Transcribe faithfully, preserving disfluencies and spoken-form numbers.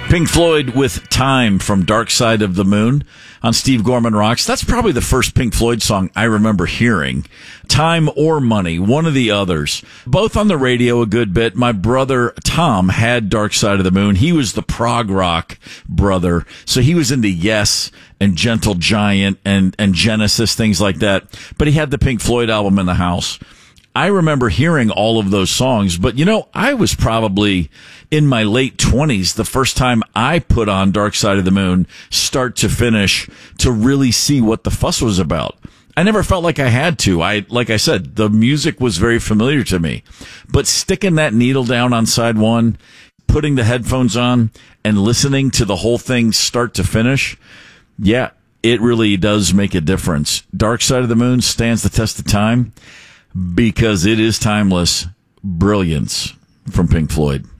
Pink Floyd with Time from Dark Side of the Moon on Steve Gorman Rocks. That's probably the first Pink Floyd song I remember hearing. Time or Money, one of the others. Both on the radio a good bit. My brother Tom had Dark Side of the Moon. He was the prog rock brother, so he was into Yes and Gentle Giant and, and Genesis, things like that. But he had the Pink Floyd album in the house. I remember hearing all of those songs, but you know, I was probably in my late twenties the first time I put on Dark Side of the Moon, start to finish, to really see what the fuss was about. I never felt like I had to. I, like I said, the music was very familiar to me, but sticking that needle down on side one, putting the headphones on and listening to the whole thing start to finish, yeah, it really does make a difference. Dark Side of the Moon stands the test of time, because it is timeless brilliance from Pink Floyd.